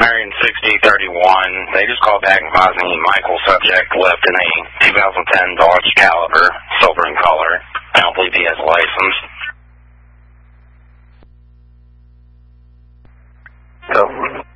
Marion 6031. They just called back and advised me Michael subject left in a 2010 Dodge Caliber, silver in color. I don't believe he has a license. So